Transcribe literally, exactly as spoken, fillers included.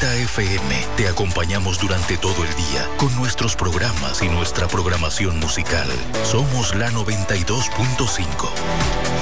noventa F M. Te acompañamos durante todo el día con nuestros programas y nuestra programación musical. Somos la noventa y dos punto cinco.